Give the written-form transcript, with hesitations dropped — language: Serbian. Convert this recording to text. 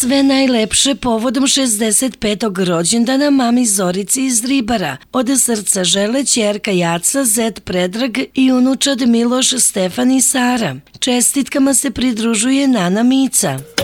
Sve najlepše povodom 65. rođendana mami Zorici iz Ribara. Od srca žele ćerka Jaca, zet Predrag i unučad Miloš, Stefan i Sara. Čestitkama se pridružuje Nana Mica.